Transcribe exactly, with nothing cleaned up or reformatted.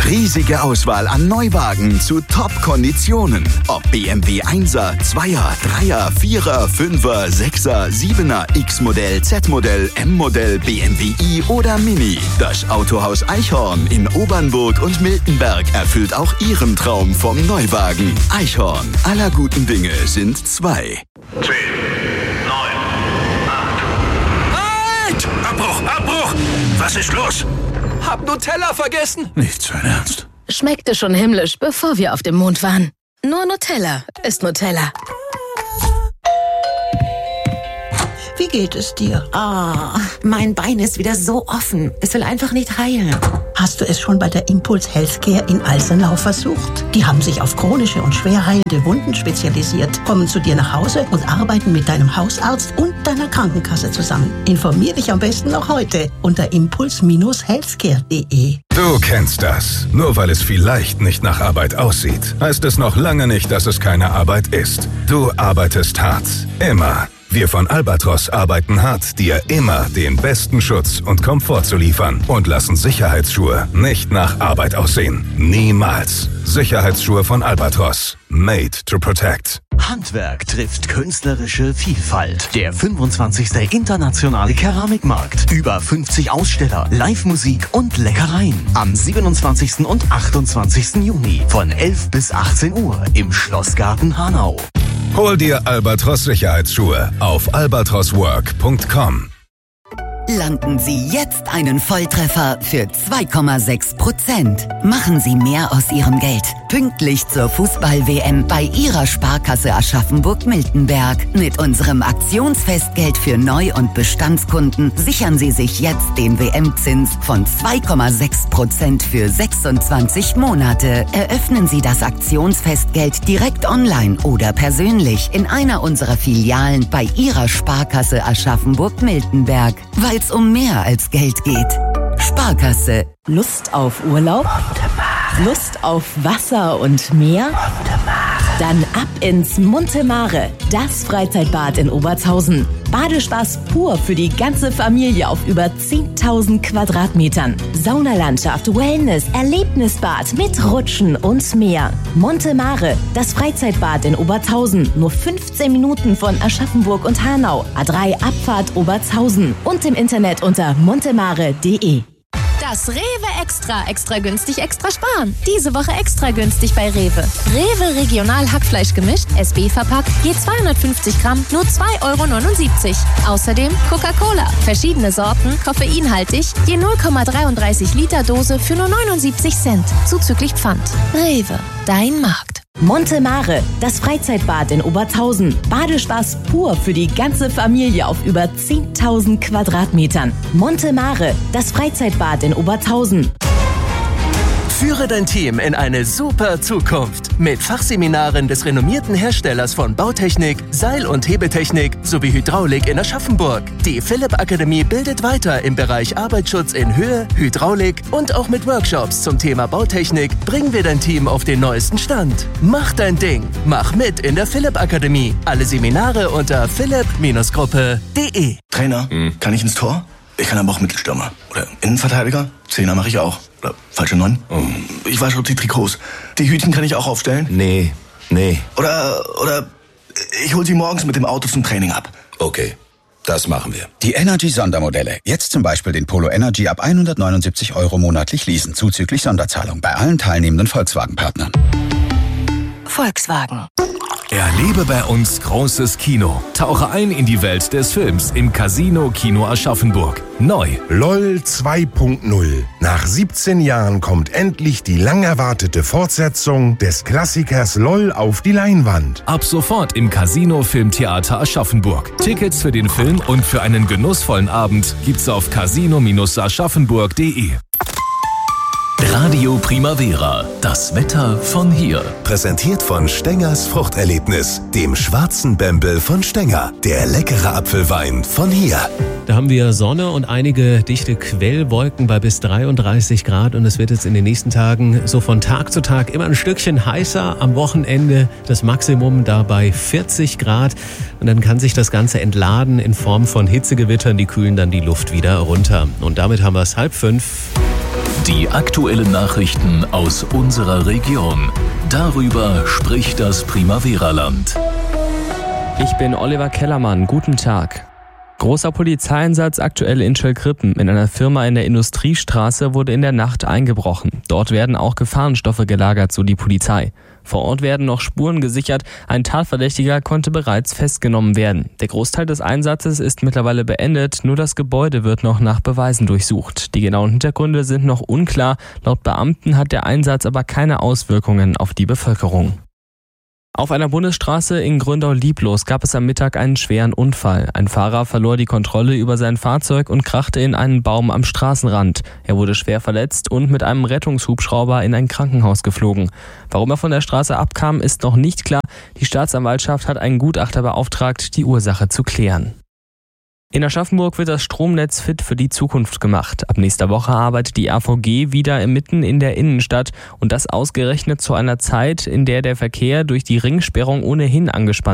Riesige Auswahl an Neuwagen zu Top-Konditionen. Ob B M W Einser, Zweier, Dreier, Vierer, Fünfer, Sechser, Siebener, X-Modell, Z-Modell, M-Modell, B M W i oder Mini. Das Autohaus Eichhorn in Obernburg und Miltenberg erfüllt auch Ihren Traum vom Neuwagen. Eichhorn, aller guten Dinge sind zwei. zehn, neun, acht. Halt! Abbruch, Abbruch! Was ist los? Hab Nutella vergessen. Nicht sein Ernst. Schmeckte schon himmlisch, bevor wir auf dem Mond waren. Nur Nutella ist Nutella. Wie geht es dir? Ah, oh, mein Bein ist wieder so offen. Es will einfach nicht heilen. Hast du es schon bei der Impuls Healthcare in Alsenau versucht? Die haben sich auf chronische und schwer heilende Wunden spezialisiert, kommen zu dir nach Hause und arbeiten mit deinem Hausarzt und deiner Krankenkasse zusammen. Informier dich am besten noch heute unter impuls Healthcare punkt de. Du kennst das. Nur weil es vielleicht nicht nach Arbeit aussieht, heißt es noch lange nicht, dass es keine Arbeit ist. Du arbeitest hart. Immer. Wir von Albatros arbeiten hart, dir immer den besten Schutz und Komfort zu liefern und lassen Sicherheitsschuhe nicht nach Arbeit aussehen. Niemals. Sicherheitsschuhe von Albatros. Made to protect. Handwerk trifft künstlerische Vielfalt. Der fünfundzwanzigste Internationale Keramikmarkt. Über fünfzig Aussteller, Live-Musik und Leckereien. Am siebenundzwanzigsten und achtundzwanzigsten Juni von elf bis achtzehn Uhr im Schlossgarten Hanau. Hol dir Albatros Sicherheitsschuhe auf albatros work punkt com. Landen Sie jetzt einen Volltreffer für zwei Komma sechs Prozent. Machen Sie mehr aus Ihrem Geld. Pünktlich zur Fußball-W M bei Ihrer Sparkasse Aschaffenburg-Miltenberg. Mit unserem Aktionsfestgeld für Neu- und Bestandskunden sichern Sie sich jetzt den W M-Zins von zwei Komma sechs Prozent für sechsundzwanzig Monate. Eröffnen Sie das Aktionsfestgeld direkt online oder persönlich in einer unserer Filialen bei Ihrer Sparkasse Aschaffenburg-Miltenberg. Weil es um mehr als Geld geht. Sparkasse. Lust auf Urlaub? Lust auf Wasser und Meer? Dann ab ins Monte Mare, das Freizeitbad in Obertshausen. Badespaß pur für die ganze Familie auf über zehntausend Quadratmetern. Saunalandschaft, Wellness, Erlebnisbad mit Rutschen und mehr. Monte Mare, das Freizeitbad in Obertshausen. Nur fünfzehn Minuten von Aschaffenburg und Hanau. A drei Abfahrt Obertshausen. Und im Internet unter montemare punkt de. Das Rewe Extra, extra günstig, extra sparen. Diese Woche extra günstig bei Rewe. Rewe Regional Hackfleisch gemischt, S B verpackt, je zweihundertfünfzig Gramm, nur zwei Euro neunundsiebzig. Außerdem Coca-Cola, verschiedene Sorten, koffeinhaltig, je null Komma dreiunddreißig Liter Dose für nur neunundsiebzig Cent, zuzüglich Pfand. Rewe, dein Markt. Monte Mare, das Freizeitbad in Obertshausen. Badespaß pur für die ganze Familie auf über zehntausend Quadratmetern. Monte Mare, das Freizeitbad in Obertshausen. Führe dein Team in eine super Zukunft mit Fachseminaren des renommierten Herstellers von Bautechnik, Seil- und Hebetechnik sowie Hydraulik in Aschaffenburg. Die Philipp Akademie bildet weiter im Bereich Arbeitsschutz in Höhe, Hydraulik und auch mit Workshops zum Thema Bautechnik bringen wir dein Team auf den neuesten Stand. Mach dein Ding, mach mit in der Philipp Akademie. Alle Seminare unter philipp Gruppe punkt de. Trainer, hm. kann ich ins Tor? Ich kann aber auch Mittelstürmer. Oder Innenverteidiger? Zehner mache ich auch. Oder falsche Neun? Oh. Ich wasche die Trikots. Die Hütchen kann ich auch aufstellen? Nee, nee. Oder, oder ich hol sie morgens mit dem Auto zum Training ab. Okay, das machen wir. Die Energy-Sondermodelle. Jetzt zum Beispiel den Polo Energy ab hundertneunundsiebzig Euro monatlich leasen, zuzüglich Sonderzahlung bei allen teilnehmenden Volkswagen-Partnern. Volkswagen. Erlebe bei uns großes Kino. Tauche ein in die Welt des Films im Casino Kino Aschaffenburg. Neu. LOL zwei Punkt null. Nach siebzehn Jahren kommt endlich die lang erwartete Fortsetzung des Klassikers LOL auf die Leinwand. Ab sofort im Casino Filmtheater Aschaffenburg. Tickets für den Film und für einen genussvollen Abend gibt's auf casino aschaffenburg punkt de. Radio Primavera, das Wetter von hier. Präsentiert von Stengers Fruchterlebnis, dem schwarzen Bembel von Stenger. Der leckere Apfelwein von hier. Da haben wir Sonne und einige dichte Quellwolken bei bis dreiunddreißig Grad. Und es wird jetzt in den nächsten Tagen so von Tag zu Tag immer ein Stückchen heißer. Am Wochenende das Maximum da bei vierzig Grad. Und dann kann sich das Ganze entladen in Form von Hitzegewittern. Die kühlen dann die Luft wieder runter. Und damit haben wir es halb fünf. Die aktuellen Nachrichten aus unserer Region. Darüber spricht das Primavera-Land. Ich bin Oliver Kellermann. Guten Tag. Großer Polizeieinsatz aktuell in Schellkrippen. In einer Firma in der Industriestraße wurde in der Nacht eingebrochen. Dort werden auch Gefahrenstoffe gelagert, so die Polizei. Vor Ort werden noch Spuren gesichert. Ein Tatverdächtiger konnte bereits festgenommen werden. Der Großteil des Einsatzes ist mittlerweile beendet. Nur das Gebäude wird noch nach Beweisen durchsucht. Die genauen Hintergründe sind noch unklar. Laut Beamten hat der Einsatz aber keine Auswirkungen auf die Bevölkerung. Auf einer Bundesstraße in Gründau-Lieblos gab es am Mittag einen schweren Unfall. Ein Fahrer verlor die Kontrolle über sein Fahrzeug und krachte in einen Baum am Straßenrand. Er wurde schwer verletzt und mit einem Rettungshubschrauber in ein Krankenhaus geflogen. Warum er von der Straße abkam, ist noch nicht klar. Die Staatsanwaltschaft hat einen Gutachter beauftragt, die Ursache zu klären. In Aschaffenburg wird das Stromnetz fit für die Zukunft gemacht. Ab nächster Woche arbeitet die R V G wieder mitten in der Innenstadt und das ausgerechnet zu einer Zeit, in der der Verkehr durch die Ringsperrung ohnehin angespannt